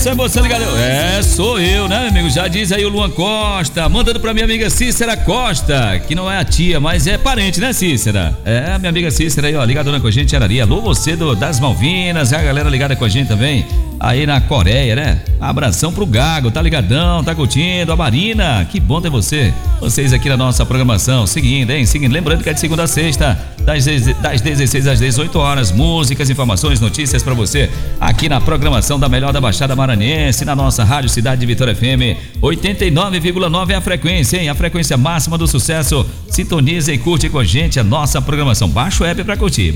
Essa é você ligado? Sou eu, né, meu amigo? Já diz aí o Luan Costa, mandando pra minha amiga Cícera Costa, que não é a tia, mas é parente, né, Cícera? É, minha amiga Cícera aí, ó, ligadona com a gente, Arari. Alô, você das Malvinas, a galera ligada com a gente também, aí na Coreia, né? Abração pro Gago, tá ligadão, tá curtindo, a Marina, que bom ter você. Vocês aqui na nossa programação, seguindo, hein? Seguindo, lembrando que é de segunda a sexta, das 16 às 18 horas, músicas, informações, notícias pra você, aqui na programação da melhor da Baixada Maranhense, na nossa Rádio Cidade de Vitória FM, 89,9 é a frequência, hein? A frequência máxima do sucesso. Sintoniza e curte com a gente a nossa programação. Baixa o app pra curtir.